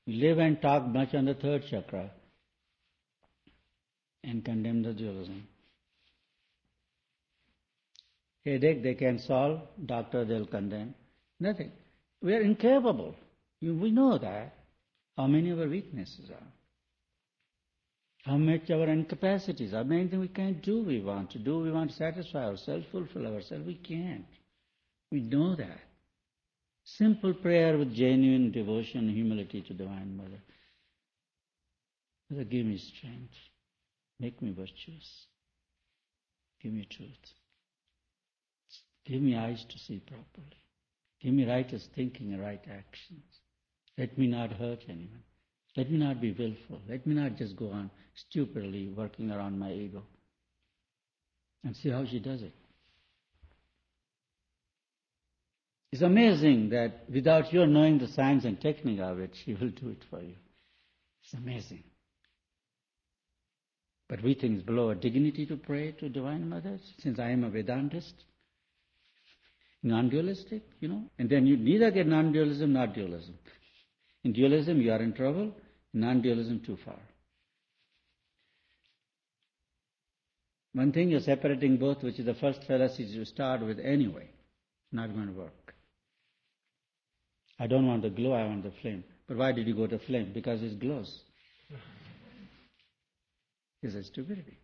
live and talk much on the third chakra and condemn the dualism. Headache they can solve, doctor they'll condemn. Nothing. We are incapable. We know that. How many of our weaknesses are? How much our incapacities are? Many things we can't do we want to do. We want to satisfy ourselves, fulfill ourselves. We can't. We know that. Simple prayer with genuine devotion and humility to Divine Mother. Mother, give me strength. Make me virtuous. Give me truth. Give me eyes to see properly. Give me righteous thinking and right actions. Let me not hurt anyone. Let me not be willful. Let me not just go on stupidly working around my ego. And see how she does it. It's amazing that without your knowing the science and technique of it, she will do it for you. It's amazing. But we think it's below our dignity to pray to Divine Mother, since I am a Vedantist, non-dualistic, and then you neither get non-dualism nor dualism. In dualism, you are in trouble. In non-dualism, too far. One thing, you're separating both, which is the first fallacy you start with anyway. It's not going to work. I don't want the glow, I want the flame. But why did you go to flame? Because it glows. It's a stupidity.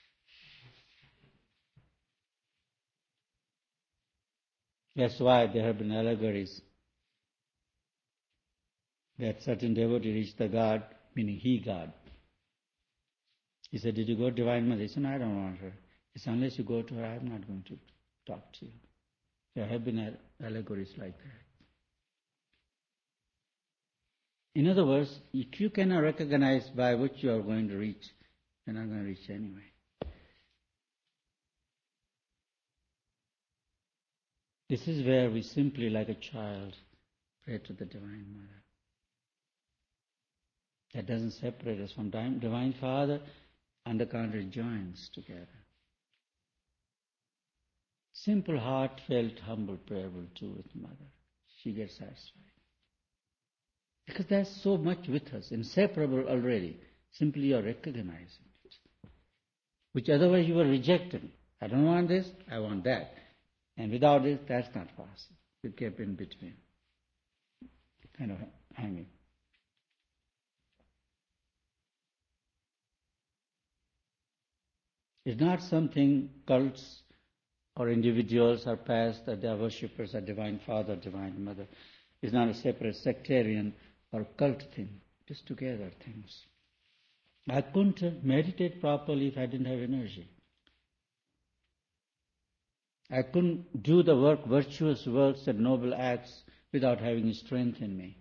That's why there have been allegories that certain devotee reached the God, meaning he God. He said, did you go to Divine Mother? He said, no, I don't want her. He said, unless you go to her, I'm not going to talk to you. There have been allegories like that. In other words, if you cannot recognize by which you are going to reach, you're not going to reach anyway. This is where we simply, like a child, pray to the Divine Mother. That doesn't separate us from Divine Father, and the contrary joins together. Simple, heartfelt, humble prayer will do with Mother. She gets satisfied. Because there's so much with us, inseparable already. Simply you're recognizing it. Which otherwise you were rejecting. I don't want this, I want that. And without it, that's not possible. You kept in between. Kind of hanging. It's not something cults or individuals or past that they are worshippers of Divine Father, Divine Mother. It's not a separate sectarian or cult thing. Just together things. I couldn't meditate properly if I didn't have energy. I couldn't do the work, virtuous works and noble acts without having strength in me.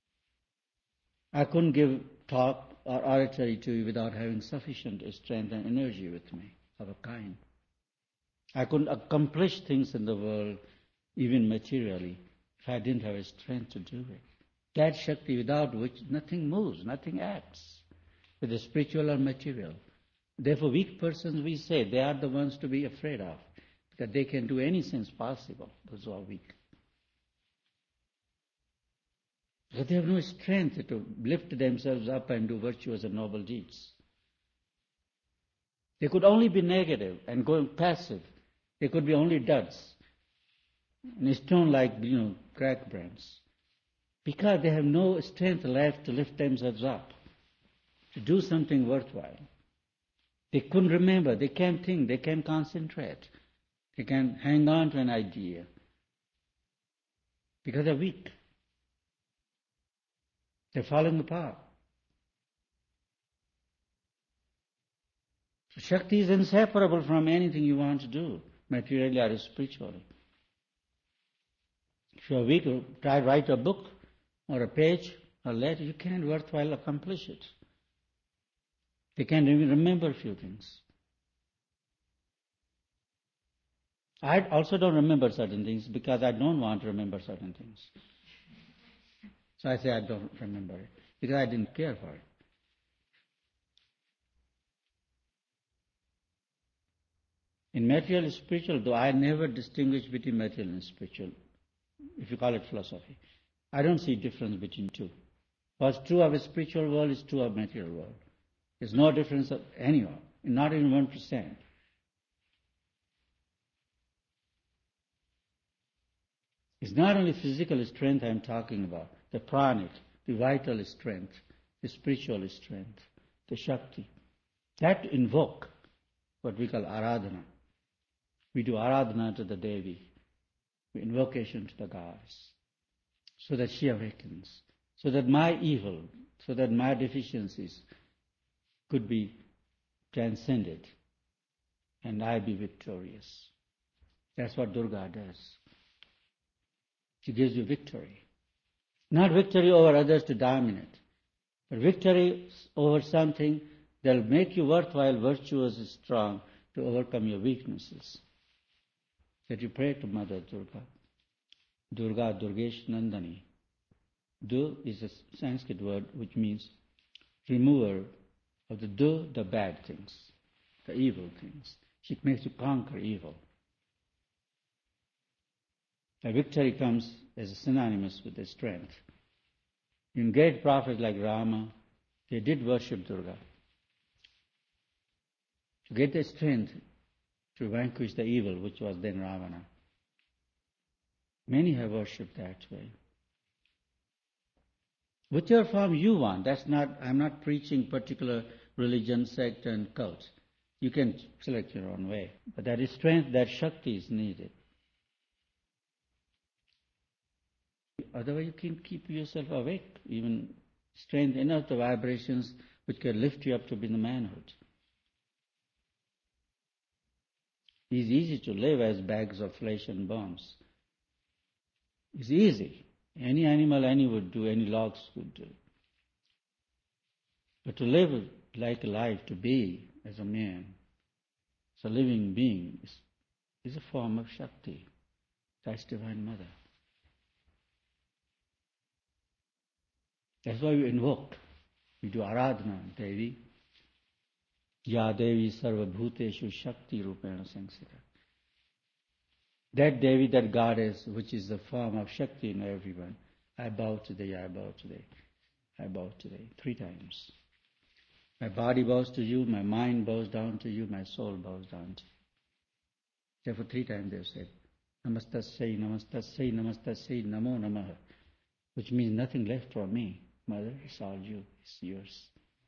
I couldn't give talk or oratory to you without having sufficient strength and energy with me of a kind. I couldn't accomplish things in the world, even materially, if I didn't have a strength to do it. That Shakti without which nothing moves, nothing acts, whether spiritual or material. Therefore, weak persons, we say, they are the ones to be afraid of, because they can do any sins possible, those who are weak. Because they have no strength to lift themselves up and do virtuous and noble deeds. They could only be negative and go passive. They could be only duds, and stone like, crack brands. Because they have no strength left to lift themselves up, to do something worthwhile. They couldn't remember, they can't think, they can't concentrate. They can't hang on to an idea. Because they're weak. They're falling apart. So Shakti is inseparable from anything you want to do, materially or spiritually. If you are weak, try to write a book or a page or letter, you can't worthwhile accomplish it. They can't even remember a few things. I also don't remember certain things because I don't want to remember certain things. So I say I don't remember it because I didn't care for it. In material and spiritual, though, I never distinguish between material and spiritual, if you call it philosophy. I don't see difference between two. What's true of a spiritual world is true of material world. There's no difference of anyone, not even 1%. It's not only physical strength I'm talking about, the pranic, the vital strength, the spiritual strength, the Shakti. That invoke what we call Aradhana. We do Aradhana to the Devi, invocation to the goddess, so that she awakens, so that my evil, so that my deficiencies could be transcended and I be victorious. That's what Durga does. She gives you victory. Not victory over others to dominate, but victory over something that will make you worthwhile, virtuous, strong to overcome your weaknesses. That you pray to Mother Durga. Durga, Durgesh Nandani. Du is a Sanskrit word which means remover of the bad things, the evil things. She makes you conquer evil. A victory comes as a synonymous with the strength. In great prophets like Rama, they did worship Durga to get the strength to vanquish the evil which was then Ravana. Many have worshipped that way. Whichever form you want, I'm not preaching particular religion, sect and cult. You can select your own way. But that is strength, that Shakti is needed. Otherwise you can't keep yourself awake, even strength enough the vibrations which can lift you up to be the manhood. It's easy to live as bags of flesh and bones. It's easy. Any animal, any would do, any logs would do. But to live like a life, to be as a man, as a living being, is a form of Shakti. That's Divine Mother. That's why we invoke. We do Aradhana, Devi. Ya Devi Sarva Bhuteshu Shakti Rupena Sangsita. That Devi, that goddess, which is the form of Shakti in everyone, I bow today, I bow today, I bow today, 3 times. My body bows to you, my mind bows down to you, my soul bows down to you. Therefore 3 times they have said, Namastasya, Namastasya, Namastasya, Namo Namaha, which means nothing left for me. Mother, it's all you, it's yours.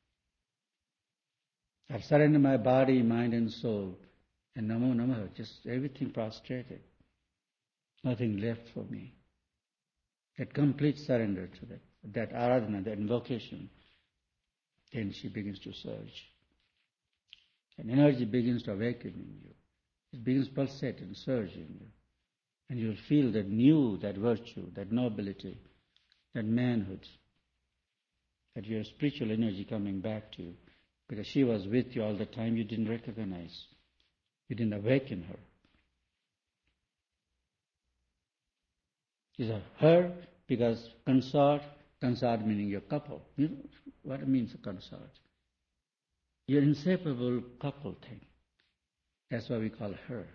I've surrendered my body, mind and soul, and Namo Namaha, just everything prostrated. Nothing left for me. That complete surrender to that Aradhana, that invocation, then she begins to surge. And energy begins to awaken in you. It begins to pulsate and surge in you. And you'll feel that that virtue, that nobility, that manhood, that your spiritual energy coming back to you. Because she was with you all the time, you didn't recognize. You didn't awaken her. Is her because consort meaning your couple. You know what it means, a consort? Your inseparable couple thing. That's why we call her.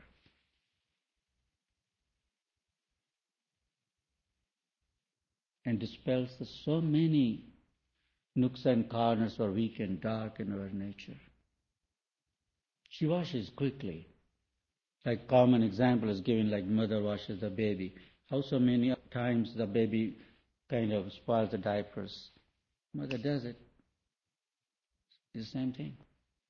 And dispels so many nooks and corners or weak and dark in our nature. She washes quickly. Like common example is given like mother washes the baby. How so many times the baby kind of spoils the diapers. Mother does it. It's the same thing.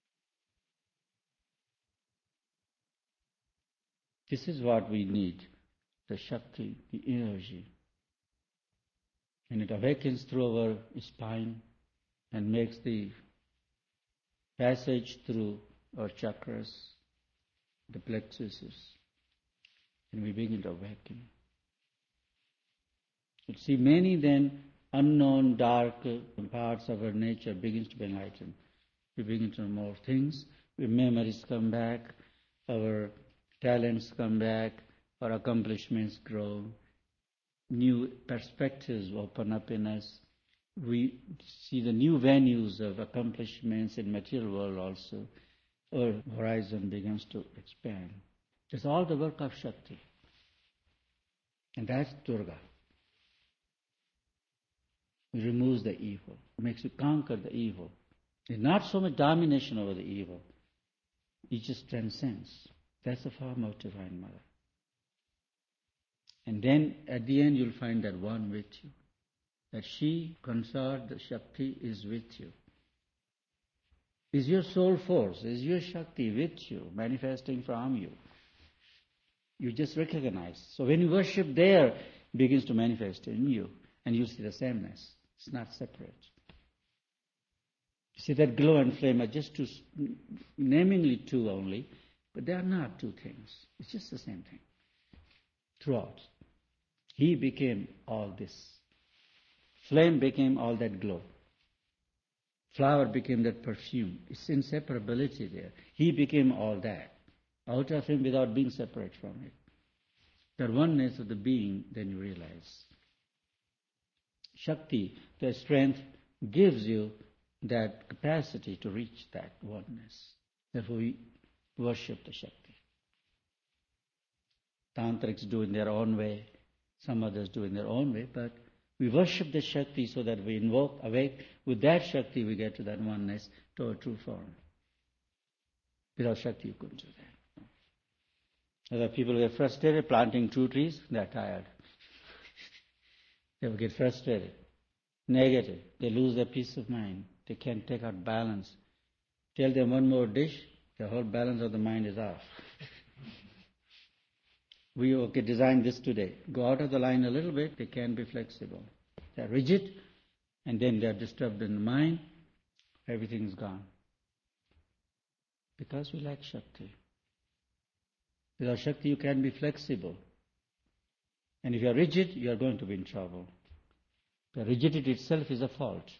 This is what we need, the Shakti, the energy. And it awakens through our spine and makes the passage through our chakras, the plexuses, and we begin to awaken. You see, many then unknown dark parts of our nature begins to be enlightened. We begin to know more things, our memories come back, our talents come back, our accomplishments grow, new perspectives open up in us. We see the new venues of accomplishments in material world also. Our horizon begins to expand. It's all the work of Shakti. And that's Durga. It removes the evil. It makes you conquer the evil. It's not so much domination over the evil. It just transcends. That's the form of Divine Mother. And then at the end you'll find that one with you. That she, consort, the Shakti, is with you. Is your soul force, is your Shakti with you, manifesting from you. You just recognize. So when you worship there, it begins to manifest in you. And you see the sameness. It's not separate. You see, that glow and flame are just two, namingly two only, but they are not two things. It's just the same thing. Throughout. He became all this. Flame became all that glow. Flower became that perfume. It's inseparability there. He became all that. Out of him without being separate from it. The oneness of the being, then you realize. Shakti, the strength, gives you that capacity to reach that oneness. Therefore we worship the Shakti. Tantrics do in their own way, some others do in their own way, but we worship the Shakti so that we invoke, awake. With that Shakti we get to that oneness, to a true form. Without Shakti you couldn't do that. Other people get frustrated planting 2 trees, they're tired. They will get frustrated, negative. They lose their peace of mind. They can't take out balance. Tell them one more dish, the whole balance of the mind is off. We design this today. Go out of the line a little bit, they can't be flexible. They're rigid, and then they're disturbed in the mind, everything's gone. Because we lack Shakti. Without Shakti you can't be flexible. And if you are rigid, you are going to be in trouble. The rigidity itself is a fault.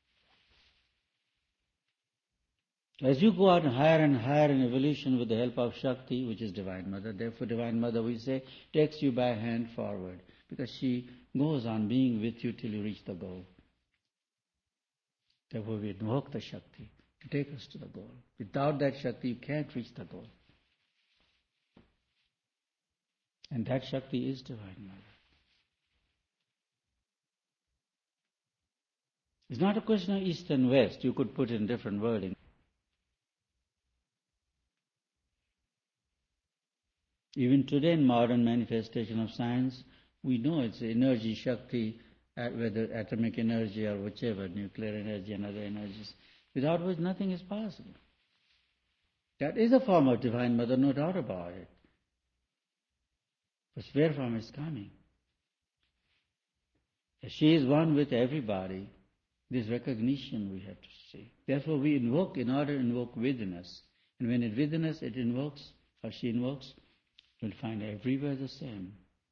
As you go out higher and higher in evolution with the help of Shakti, which is Divine Mother, therefore Divine Mother, we say, takes you by hand forward, because she goes on being with you till you reach the goal. Therefore we invoke the Shakti to take us to the goal. Without that Shakti, you can't reach the goal. And that Shakti is Divine Mother. It's not a question of East and West. You could put in different wording. Even today in modern manifestation of science, we know it's energy, Shakti, whether atomic energy or whichever, nuclear energy and other energies, without which nothing is possible. That is a form of Divine Mother, no doubt about it. But where from it's coming? If she is one with everybody, this recognition we have to see. Therefore we invoke in order to invoke within us. And when it within us, it invokes, or she invokes, you'll find everywhere the same.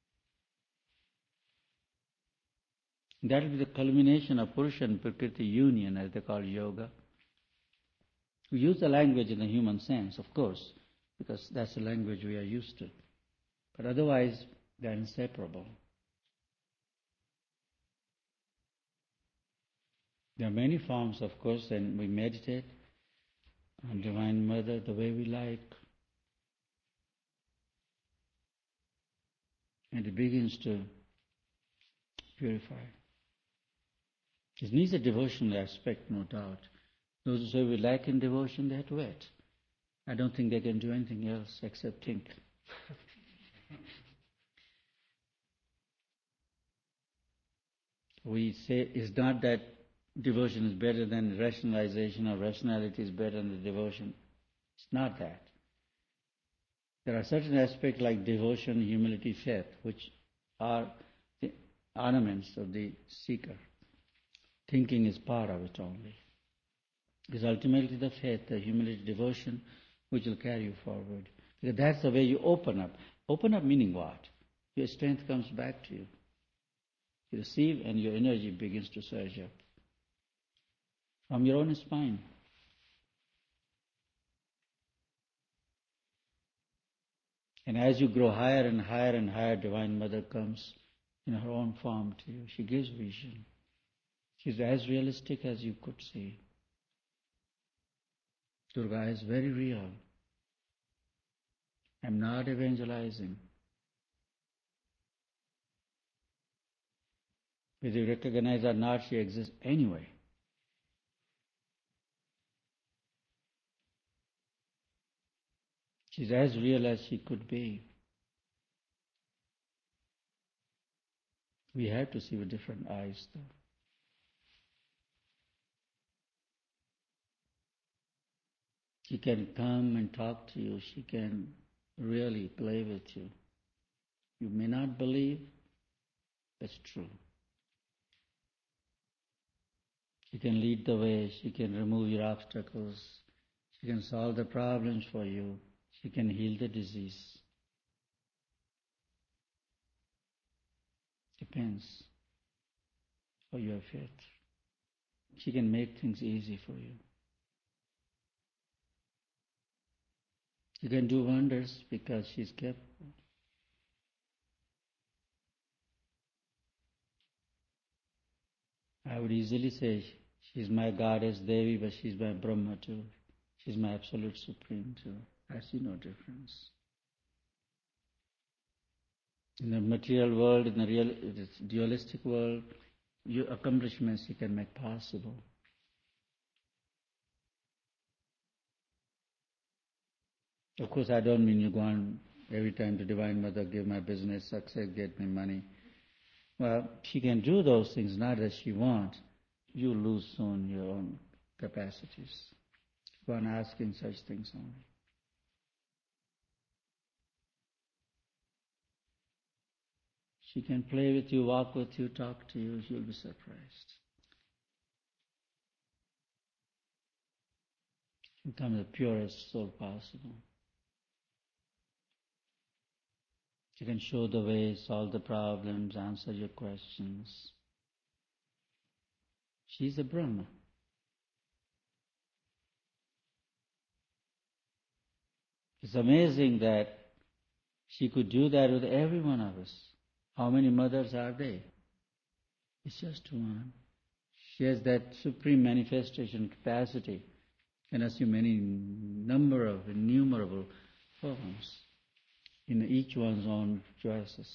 That will be the culmination of Purusha and Prakriti union, as they call yoga. We use the language in the human sense, of course, because that's the language we are used to. But otherwise, they are inseparable. There are many forms, of course, and we meditate on Divine Mother the way we like. And it begins to purify. It needs a devotional aspect, no doubt. Those who say we lack in devotion, they have to wait. I don't think they can do anything else except think. We say it's not that devotion is better than rationalization or rationality is better than the devotion. It's not that. There are certain aspects like devotion, humility, faith, which are the ornaments of the seeker. Thinking is part of it only. It's ultimately the faith, the humility, devotion, which will carry you forward. Because that's the way you open up. Open up meaning what? Your strength comes back to you. You receive and your energy begins to surge up. From your own spine. And as you grow higher and higher and higher, Divine Mother comes in her own form to you. She gives vision. She's as realistic as you could see. Durga is very real. I'm not evangelizing. Whether you recognize or not, she exists anyway. She's as real as she could be. We have to see with different eyes, though. She can come and talk to you. She can really play with you. You may not believe, that's true. She can lead the way. She can remove your obstacles. She can solve the problems for you. She can heal the disease. Depends for your faith. She can make things easy for you. She can do wonders because she's capable. I would easily say she's my goddess Devi, but she's my Brahma too. She's my absolute supreme too. I see no difference. In the material world, in the real dualistic world, your accomplishments you can make possible. Of course, I don't mean you go on every time to Divine Mother, give my business success, get me money. Well, she can do those things, not as she wants. You lose soon your own capacities. Go on asking such things only. She can play with you, walk with you, talk to you. You'll be surprised. Become the purest soul possible. She can show the way, solve the problems, answer your questions. She's a Brahma. It's amazing that she could do that with every one of us. How many mothers are there? It's just one. She has that supreme manifestation capacity, can assume any number of innumerable forms in each one's own choices.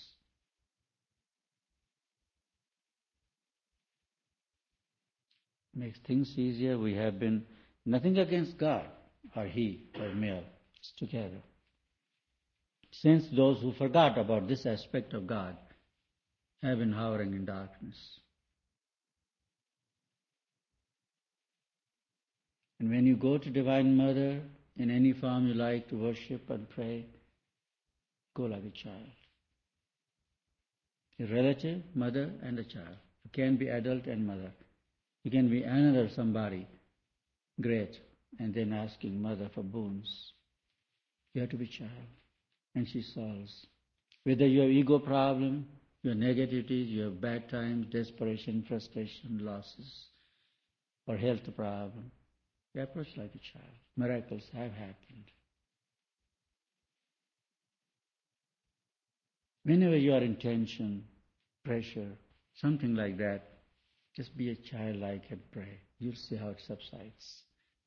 Makes things easier. We have been nothing against God or He or male. It's together. Since those who forgot about this aspect of God have been hovering in darkness. And when you go to Divine Mother, in any form you like to worship and pray, go like a child. A relative, mother, and a child. You can be adult and mother. You can be another somebody great, and then asking mother for boons. You have to be child. And she solves. Whether you have ego problem, your negativities, you have bad times, desperation, frustration, losses, or health problem, you approach like a child. Miracles have happened. Whenever you are in tension, pressure, something like that, just be a childlike and pray. You'll see how it subsides.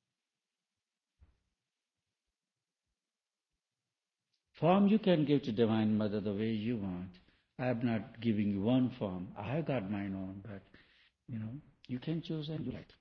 Form you can give to Divine Mother the way you want. I am not giving you one form. I have got mine own, but you can choose and you like.